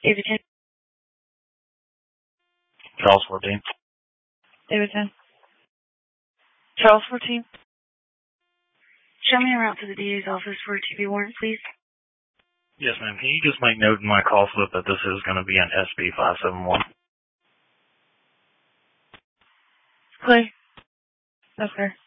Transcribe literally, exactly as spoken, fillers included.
Davidson. Charles fourteen. Davidson. Charles fourteen. Show me a route to the D A's office for a T V warrant, please. Yes, ma'am. Can you just make note in my call slip that this is going to be an S B five seven one? Clear. That's fair.